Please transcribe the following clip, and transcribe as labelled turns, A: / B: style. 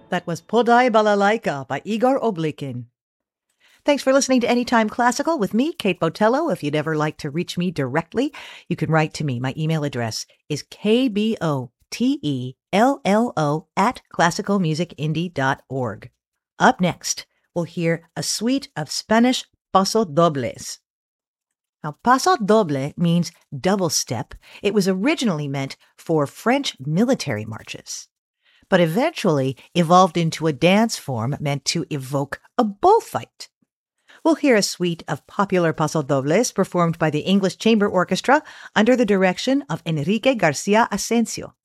A: That was Podai Balalaika by Igor Oblikin. Thanks for listening to Anytime Classical with me, Kate Botello. If you'd ever like to reach me directly, you can write to me. My email address is kbotellO@classicalmusicindie.org. Up next, we'll hear a suite of Spanish pasodobles. Now, paso doble means double step. It was originally meant for French military marches, but eventually evolved into a dance form meant to evoke a bullfight. We'll hear a suite of popular pasodobles performed by the English Chamber Orchestra under the direction of Enrique Garcia Asensio.